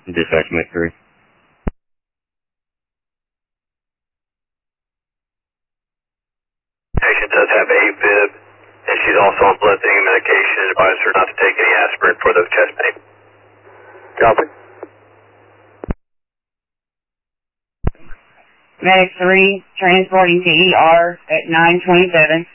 Dispatch Med 3. Patient does have AFib, and she's also on blood thinning medication and advised her not to take any aspirin for the chest pain. Copy. Medic 3, transporting to ER at 927.